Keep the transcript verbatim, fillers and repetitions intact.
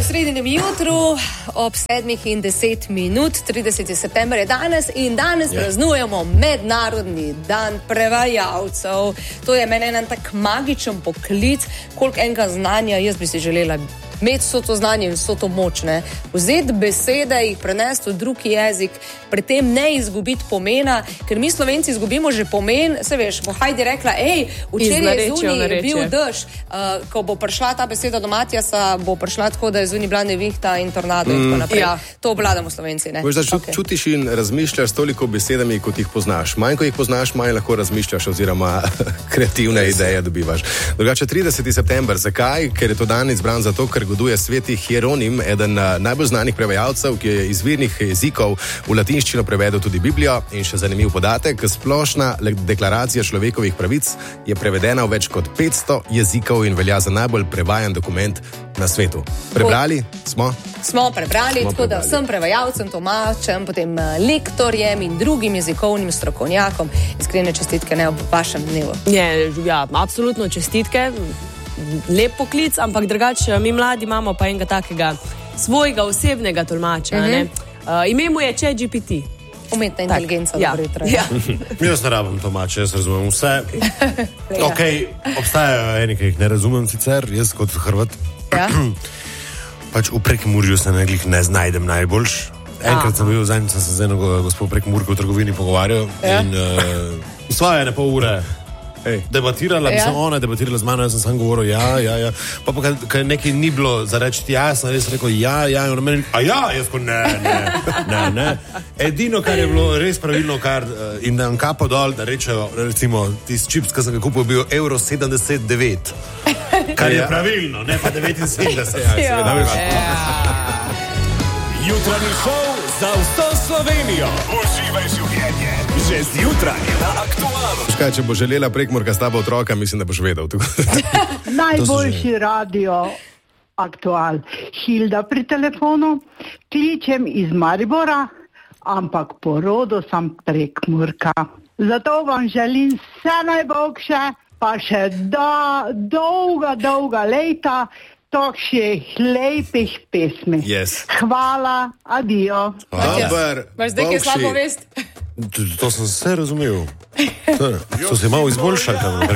v sredinem jutru ob sedmih in deset minut, trideseti september je danes in danes yeah. praznujemo Mednarodni dan prevajalcev. To je meni en tak magičen poklic, koliko enega znanja jaz bi si želela imeti vso to znanje in vso to moč, ne. Vzeti besede, jih prenesti v drugi jezik, pri tem ne izgubiti pomena, ker mi Slovenci izgubimo že pomen, se veš, bo Hajdi rekla, ej, včeraj je zunaj bil dež, uh, ko bo prišla ta beseda do Matjasa, bo prišla tako, da je zunaj bila nevihta in tornado mm. in tako naprej. Ja. To obvladamo Slovenci, ne. Veš, da čut, okay. čutiš in razmišljaš s toliko besedami, kot jih poznaš. Manj, ko jih poznaš, manj lahko razmišljaš oziroma kreativne ideje dobivaš. Drugače, trideseti september, zakaj? Ker je to dan izbran zato, ker goduje sveti Hieronim, eden najbolj znanih prevajalcev, ki je iz virnih jezikov v latinščino prevedel tudi Biblijo. In še zanimiv podatek, splošna deklaracija človekovih pravic je prevedena v več kot petsto jezikov in velja za najbolj prevajan dokument na svetu. Prebrali smo? Smo prebrali, smo tako prebrali. Da vsem prevajalcem, tolmačem, potem lektorjem in drugim jezikovnim strokovnjakom iskrene čestitke ne ob vašem dnevu. Je, ja, absolutno čestitke. Lep poklic, ampak drugače mi mladi imamo pa enega takega svojega osebnega tolmača. Uh-huh. Ne? Uh, ime mu je ChatGPT. Umetna inteligenca, ja. dobro jutro. Ja. Jaz ne rabim tolmača, jaz razumem vse. Ok, obstajajo eni, ki jih ne razumem sicer, jaz kot Hrvat. Ja. Pač v Prekmurju se neglih ne znajdem najboljš. Enkrat sem bil, zadnjič sem se z eno gospod Prekmurko v trgovini pogovarjal ja. in uh, svoje ne pol ure Ej. debatirala, ja. sem ona debatirala z mano, jaz sem sam govoril, ja, ja, ja. Pa pa kaj nekaj ni bilo za reči, ja, sem res rekel, ja, ja, in ona meni, a ja, jaz ko ne, ne, ne, ne. Edino, kar je bilo res pravilno, kar uh, in da nam kapo dol, da rečejo, recimo, tisti čips, ki sem ga kupil, bil evro sedemdeset devet. Kar je pravilno, ne pa devetinsedemdeset. Ja, ja. ja. Jutranji šov za vso Slovenijo. Uživaj življenje. Že zjutraj na Aktualu. Škaj, če bo želela Prekmurka s tabo otroka, mislim, da boš vedel. Najboljši radio Aktual. Hilda pri telefonu. Kličem iz Maribora, ampak po rodu sem Prekmurka. Zato vam želim vse najboljše, pa še do, dolga, dolga leta takšnih lepih pesmi. Yes. Hvala, adijo. Dobar, Imaš zdaj kaj slabo vest? To, to sem vse razumel. To, to se je malo izboljšalo.